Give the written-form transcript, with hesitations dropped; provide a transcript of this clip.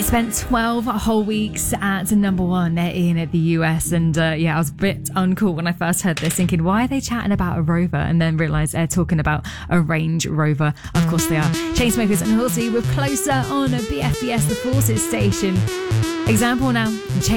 Spent 12 whole weeks at number one in the US, and I was a bit uncool when I first heard this, thinking, why are they chatting about a Rover? And then realised they're talking about a Range Rover. Of course they are. Chainsmokers and Halsey with Closer on a BFBS, the Forces station. Example now.